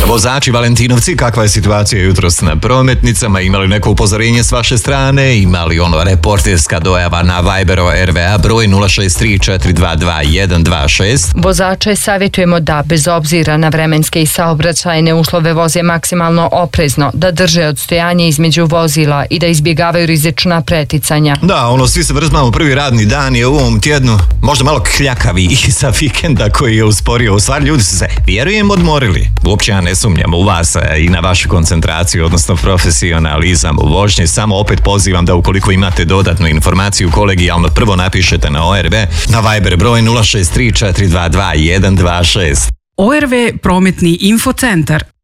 Vozači Valentinovci, kakva je situacija jutros na prometnicama? Imali neko upozorenje s vaše strane? Imali reporterska dojava na Viberova RVA broj 063-422-126? Vozače savjetujemo da, bez obzira na vremenske i saobraćajne uslove, voze maksimalno oprezno, da drže odstojanje između vozila i da izbjegavaju rizična preticanja. Da, svi se vrzmamo, prvi radni dan je u ovom tjednu, možda malo kljakavi iza vikenda koji je usporio. U stvari, ljudi su se, vjerujem, odmorili. Uopće ja ne sumnjam u vas i na vašu koncentraciju, odnosno profesionalizam u vožnji. Samo opet pozivam da ukoliko imate dodatnu informaciju, kolegijalno prvo napišete na ORV, na Viber broj 063 422 126. ORV prometni infocentar.